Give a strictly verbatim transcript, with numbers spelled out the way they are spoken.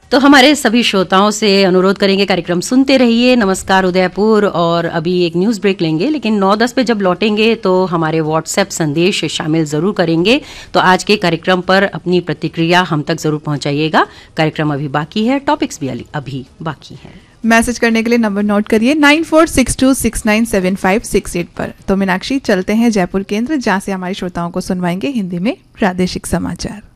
तो हमारे सभी श्रोताओं से अनुरोध करेंगे, कार्यक्रम सुनते रहिए। नमस्कार उदयपुर। और अभी एक न्यूज़ ब्रेक लेंगे, लेकिन नौ दस पे जब लौटेंगे तो हमारे व्हाट्सएप संदेश शामिल ज़रूर करेंगे। तो आज के कार्यक्रम पर अपनी प्रतिक्रिया हम तक ज़रूर पहुंचाइएगा। कार्यक्रम अभी बाकी है, टॉपिक्स भी अभी बाकी हैं। मैसेज करने के लिए नंबर नोट करिए nine four six to six nine seven five six eight पर। तो मीनाक्षी, चलते हैं जयपुर केंद्र, जहाँ से हमारे श्रोताओं को सुनवाएंगे हिंदी में प्रादेशिक समाचार।